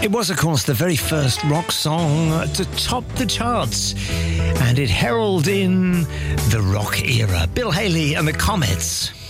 It was, of course, the very first rock song to top the charts, and it heralded in the rock era. Bill Haley and the Comets.